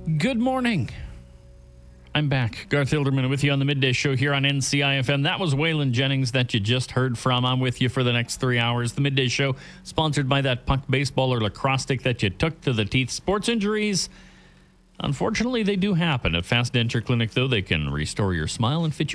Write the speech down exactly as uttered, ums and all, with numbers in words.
Good morning. I'm back. Garth Hilderman with you on the Midday Show here on N C I F M. That was Waylon Jennings that you just heard from. I'm with you for the next three hours. The Midday Show, sponsored by that puck, baseball, or lacrosse stick that you took to the teeth. Sports injuries, unfortunately, they do happen. At Fast Denture Clinic, though, they can restore your smile and fit you